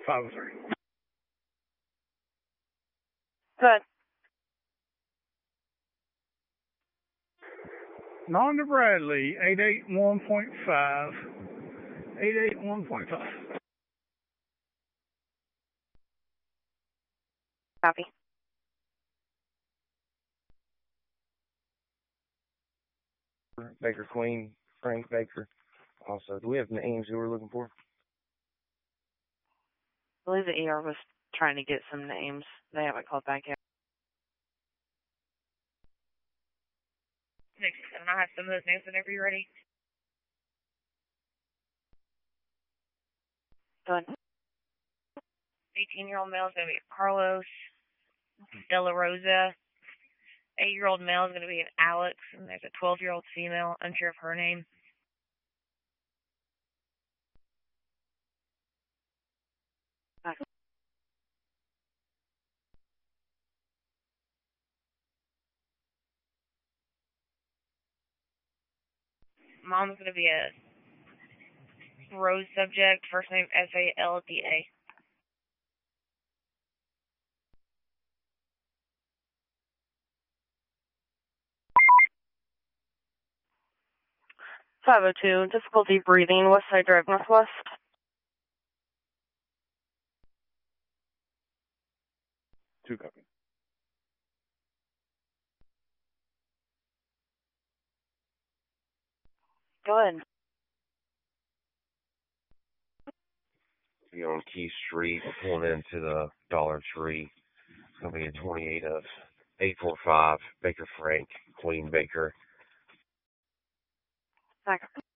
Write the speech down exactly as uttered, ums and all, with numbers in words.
five oh three. Good. Nanda Bradley, eight eight one point five. eight eight one point five. Copy. Baker Queen, Frank Baker. Also, do we have names who we're looking for? I believe the E R was trying to get some names. They haven't called back yet. Next, and I have some of those names whenever you're ready. Go ahead. eighteen-year-old male is going to be Carlos De La Rosa. eight-year-old male is going to be an Alex, and there's a twelve-year-old female, unsure of her name. Mom's going to be a Rose subject, first name S A L D A. five oh two, difficulty breathing, West Side Drive Northwest. Two copy. Go ahead. Be on Key Street, pulling into the Dollar Tree. It's going to be a twenty-eight of eight four five, Baker Frank, Queen Baker. Back.